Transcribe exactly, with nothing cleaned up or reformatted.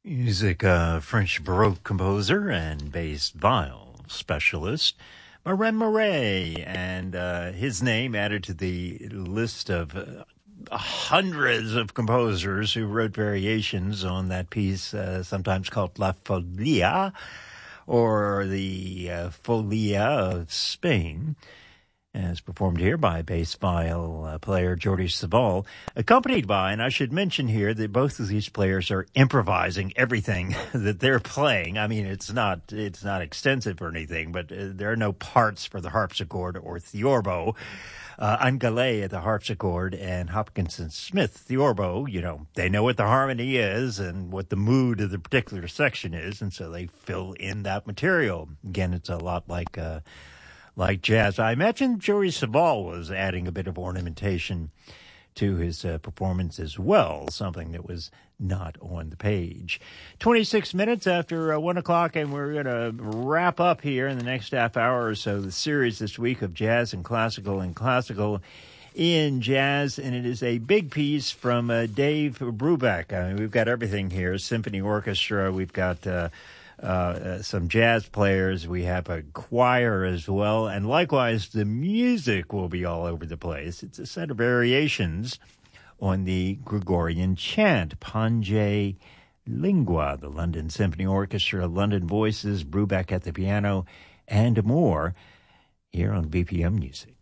Music, uh, French Baroque composer and bass viol specialist, Marin Murray, and uh, his name added to the list of uh, hundreds of composers who wrote variations on that piece, uh, sometimes called La Folia, or the uh, Folia of Spain, as performed here by bass viol uh, player Jordi Savall, accompanied by, and I should mention here that both of these players are improvising everything that they're playing. I mean, it's not it's not extensive or anything, but uh, there are no parts for the harpsichord or theorbo. Uh, Angale at the harpsichord and Hopkinson Smith theorbo, you know, they know what the harmony is and what the mood of the particular section is, and so they fill in that material. Again, it's a lot like uh, like jazz. I imagine Jordi Savall was adding a bit of ornamentation to his uh, performance as well, something that was not on the page. twenty-six minutes after uh, one o'clock, and we're going to wrap up here in the next half hour or so the series this week of Jazz and Classical and Classical in Jazz, and it is a big piece from uh, Dave Brubeck. I mean, we've got everything here, symphony orchestra, we've got uh, uh, uh, some jazz players, we have a choir as well, and likewise the music will be all over the place. It's a set of variations on the Gregorian chant, Pange Lingua, the London Symphony Orchestra, London Voices, Brubeck at the piano, and more here on B P M Music.